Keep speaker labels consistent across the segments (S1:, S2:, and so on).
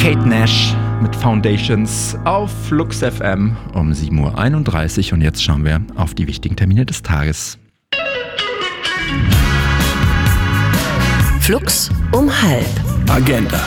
S1: Kate Nash mit Foundations auf Flux FM um 7.31 Uhr. Und jetzt schauen wir auf die wichtigen Termine des Tages.
S2: Flux um 12:30.
S1: Agenda.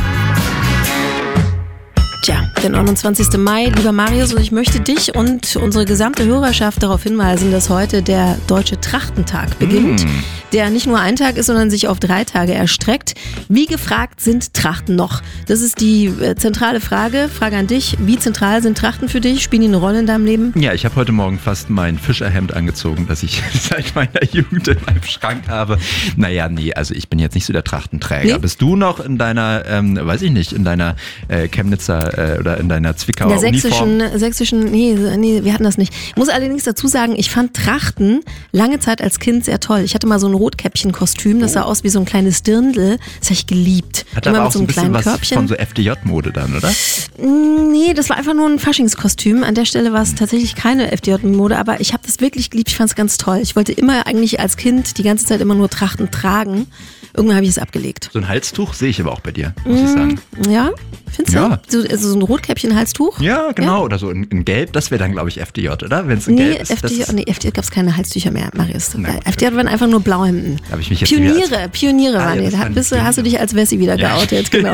S3: Tja, der 29. Mai, lieber Marius, und ich möchte dich und unsere gesamte Hörerschaft darauf hinweisen, dass heute der Deutsche Trachtentag beginnt, der nicht nur ein Tag ist, sondern sich auf 3 Tage erstreckt. Wie gefragt sind Trachten noch? Das ist die zentrale Frage. Frage an dich, wie zentral sind Trachten für dich? Spielen die eine Rolle in deinem Leben?
S1: Ja, ich habe heute Morgen fast mein Fischerhemd angezogen, das ich seit meiner Jugend in meinem Schrank habe. Naja, nee, also ich bin jetzt nicht so der Trachtenträger. Nee? Bist du noch in deiner, weiß ich nicht, in deiner Chemnitzer oder in deiner Zwickauer Uniform?
S3: sächsischen, nee, wir hatten das nicht. Ich muss allerdings dazu sagen, ich fand Trachten lange Zeit als Kind sehr toll. Ich hatte mal so ein Rotkäppchen-Kostüm, das sah aus wie so ein kleines Dirndl. Das habe ich geliebt.
S1: Hat aber auch so ein bisschen was von so FDJ-Mode dann, oder?
S3: Nee, das war einfach nur ein Faschingskostüm. An der Stelle war es tatsächlich keine FDJ-Mode, aber ich habe das wirklich geliebt. Ich fand es ganz toll. Ich wollte immer eigentlich als Kind die ganze Zeit immer nur Trachten tragen. Irgendwann habe ich es abgelegt.
S1: So ein Halstuch sehe ich aber auch bei dir, muss ich sagen.
S3: Ja, findest du?
S1: Ja.
S3: So ein Rotkäppchen-Halstuch?
S1: Ja, genau. Ja. Oder so in Gelb, das wäre dann, glaube ich, FDJ, oder? Wenn es in Gelb ist.
S3: FDJ gab es keine Halstücher mehr, Marius.
S1: Nein,
S3: FDJ waren einfach nur Blauhemden.
S1: Habe ich mich jetzt
S3: Pioniere waren die. Da hast du dich als Wessi wieder geoutet, genau.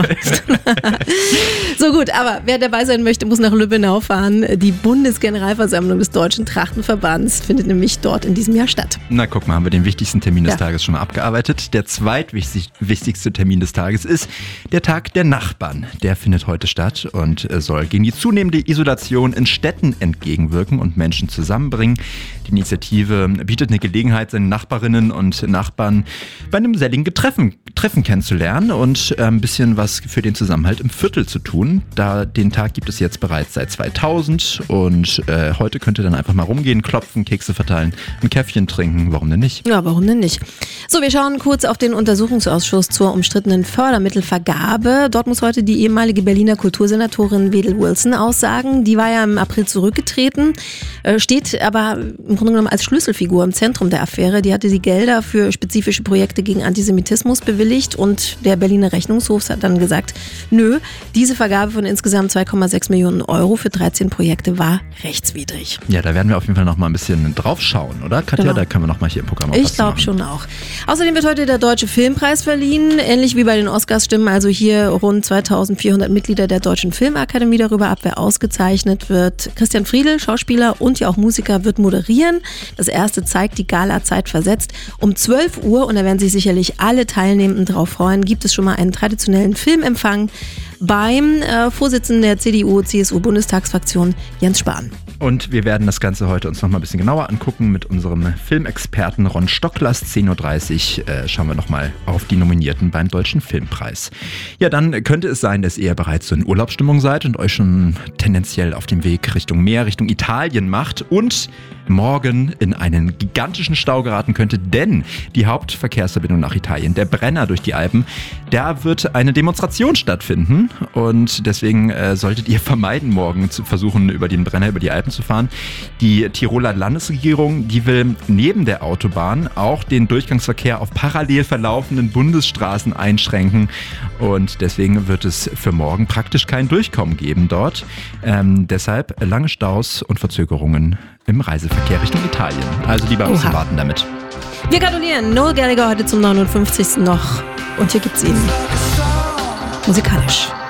S3: So gut, aber wer dabei sein möchte, muss nach Lübbenau fahren. Die Bundesgeneralversammlung des Deutschen Trachtenverbands findet nämlich dort in diesem Jahr statt.
S1: Na, guck mal, haben wir den wichtigsten Termin des Tages schon mal abgearbeitet. Der zweitwichtigste Termin des Tages ist der Tag der Nachbarn. Der findet heute statt und soll gegen die zunehmende Isolation in Städten entgegenwirken und Menschen zusammenbringen. Die Initiative bietet eine Gelegenheit, seine Nachbarinnen und Nachbarn bei einem geselligen Treffen kennenzulernen und ein bisschen was für den Zusammenhalt im Viertel zu tun. Den Tag gibt es jetzt bereits seit 2000 und heute könnt ihr dann einfach mal rumgehen, klopfen, Kekse verteilen, ein Käffchen trinken. Warum denn nicht?
S3: Ja, warum denn nicht? So, wir schauen kurz auf den Untersuchungsausschuss zur umstrittenen Fördermittelvergabe. Dort muss heute die ehemalige Berliner Kultursenatorin Wedel Wilson aussagen. Die war ja im April zurückgetreten, steht aber im Grunde genommen als Schlüsselfigur im Zentrum der Affäre. Die hatte die Gelder für spezifische Projekte gegen Antisemitismus bewilligt und der Berliner Rechnungshof hat dann gesagt, nö, diese Vergabe von insgesamt 2,6 Millionen Euro für 13 Projekte war rechtswidrig.
S1: Ja, da werden wir auf jeden Fall noch mal ein bisschen drauf schauen, oder Katja? Genau. Da können wir noch mal hier im Programm auch
S3: Ich glaube schon auch. Außerdem wird heute der Deutsche Filmpreis verliehen. Ähnlich wie bei den Oscars stimmen also hier rund 2400 Mitglieder der Deutschen Filmakademie darüber ab, wer ausgezeichnet wird. Christian Friedl, Schauspieler und ja auch Musiker, wird moderieren. Das erste zeigt die Gala zeitversetzt um 12 Uhr und da werden sich sicherlich alle Teilnehmenden drauf freuen. Gibt es schon mal einen traditionellen Filmempfang beim Vorsitzenden der CDU-CSU-Bundestagsfraktion Jens Spahn.
S1: Und wir werden das Ganze heute uns noch mal ein bisschen genauer angucken mit unserem Filmexperten Ron Stocklers. 10.30 Uhr schauen wir noch mal auf die Nominierten beim Deutschen Filmpreis. Ja, dann könnte es sein, dass ihr bereits so in Urlaubsstimmung seid und euch schon tendenziell auf dem Weg Richtung Meer, Richtung Italien macht und morgen in einen gigantischen Stau geraten könnte, denn die Hauptverkehrsverbindung nach Italien, der Brenner durch die Alpen, da wird eine Demonstration stattfinden und deswegen solltet ihr vermeiden, morgen zu versuchen, über den Brenner, über die Alpen zu fahren. Die Tiroler Landesregierung, die will neben der Autobahn auch den Durchgangsverkehr auf parallel verlaufenden Bundesstraßen einschränken und deswegen wird es für morgen praktisch kein Durchkommen geben dort. Deshalb lange Staus und Verzögerungen im Reiseverkehr Richtung Italien. Also lieber ein bisschen warten damit.
S3: Wir gratulieren Noel Gallagher heute zum 59. noch und hier gibt's ihn musikalisch.